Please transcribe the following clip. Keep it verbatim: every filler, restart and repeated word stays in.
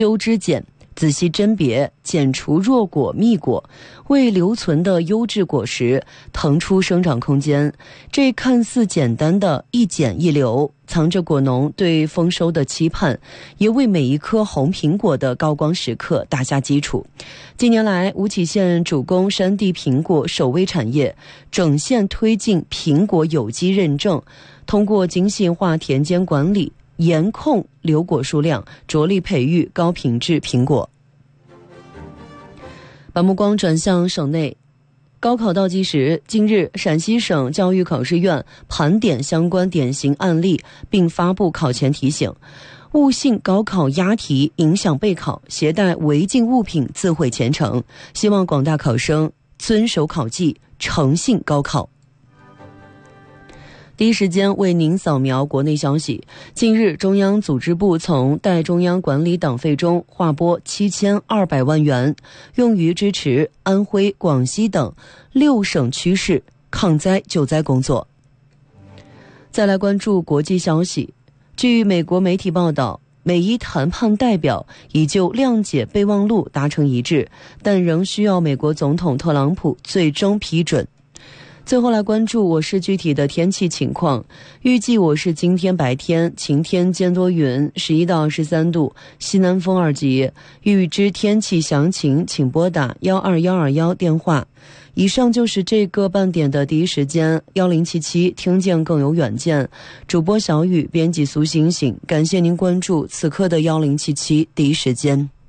优质碱，仔细甄别，剪除弱果密果，为留存的优质果实腾出生长空间。这看似简单的一剪一留，藏着果农对丰收的期盼，也为每一颗红苹果的高光时刻打下基础。近年来，吴起县主攻山地苹果首微产业，整县推进苹果有机认证，通过精细化田间管理，严控留果数量，着力培育高品质苹果。把目光转向省内，高考倒计时，近日陕西省教育考试院盘点相关典型案例，并发布考前提醒，勿信高考押题影响备考，携带违禁物品自毁前程。希望广大考生遵守考纪，诚信高考。第一时间为您扫描国内消息。近日，中央组织部从代中央管理党费中划拨七千二百万元，用于支持安徽、广西等六省区市抗灾救灾工作。再来关注国际消息。据美国媒体报道，美伊谈判代表已就谅解备忘录达成一致，但仍需要美国总统特朗普最终批准。最后来关注我市具体的天气情况。预计我市今天白天晴天间多云，十一到十三度，西南风二级。预知天气详情，请拨打幺二幺二幺电话。以上就是这个半点的第一时间，幺零七七听见更有远见。主播小雨，编辑苏星星，感谢您关注此刻的幺零七七第一时间。